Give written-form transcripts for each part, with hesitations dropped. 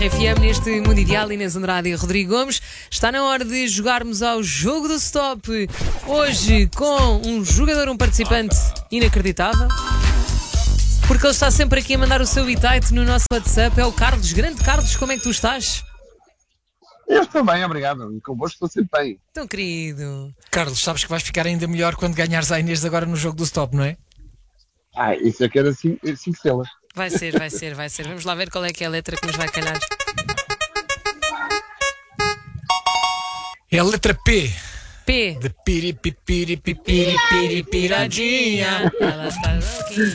FM neste Mundo Ideal, Inês Andrade e Rodrigo Gomes. Está na hora de jogarmos ao jogo do stop. Hoje com um jogador, um participante inacreditável, porque ele está sempre aqui a mandar o seu bitite no nosso WhatsApp. É o Carlos. Grande Carlos, como é que tu estás? Eu estou bem, obrigado. E convosco estou sempre bem. Tão querido. Carlos, sabes que vais ficar ainda melhor quando ganhares a Inês agora no jogo do stop, não é? Isso é que era 5 estrelas. Vai ser. Vamos lá ver qual é que é a letra que nos vai calhar. É a letra P. P. De piripiripiradinha. Ela está aqui.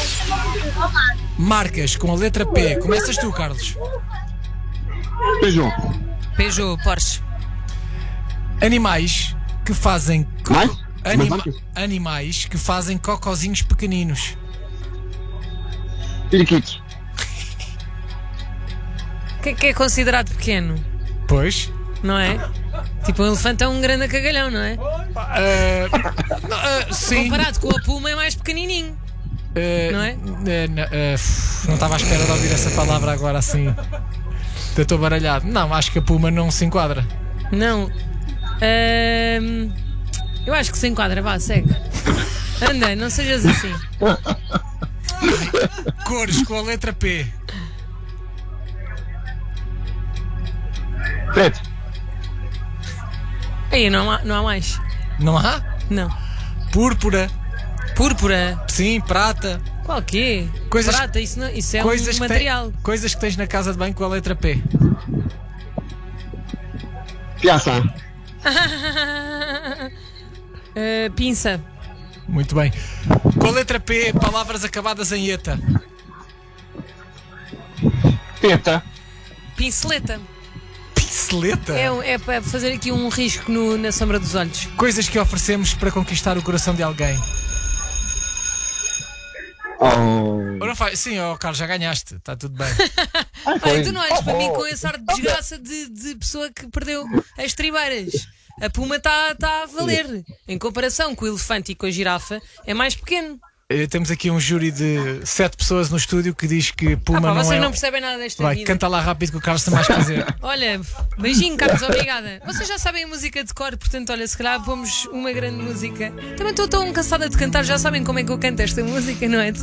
Marcas com a letra P. Começas tu, Carlos. Beijão. Peugeot, Porsche. Animais que fazem... Mais? Mais marcas? Animais que fazem cocozinhos pequeninos. Periquitos. O que é considerado pequeno? Pois. Não é? Tipo, um elefante é um grande cagalhão, não é? Sim. Comparado com a puma é mais pequenininho, não é? Não estava à espera de ouvir essa palavra agora assim. Estou baralhado. Não, acho que a puma não se enquadra. Não. Eu acho que se enquadra, vá, segue. Anda, não sejas assim. Cores com a letra P. Preto. Aí não há mais. Não há? Não. Púrpura. Púrpura. Sim, prata. Qual quê? Coisas- Prata, isso é Coisas um que material. coisas que tens na casa de banho com a letra P. Piaça. Pinça. Muito bem. Com a letra P, palavras acabadas em eta. Teta. Pinceleta. Pinceleta. É para fazer aqui um risco na sombra dos olhos. Coisas que oferecemos para conquistar o coração de alguém. Oh. Ou não faz? Sim, Carlos, já ganhaste. Está tudo bem. Olha, tu não olhes para mim com esse ar de desgraça de pessoa que perdeu as tribeiras. A puma está a valer. Em comparação com o elefante e com a girafa, é mais pequeno. Temos aqui um júri de 7 pessoas no estúdio que diz que puma não vocês é... não percebem nada desta Vai, vida. canta lá rápido que o Carlos tem mais que fazer. Olha, beijinho, Carlos, obrigada. Vocês já sabem a música de cor, portanto, olha, se calhar pomos uma grande música. Também estou tão cansada de cantar, já sabem como é que eu canto esta música, não é?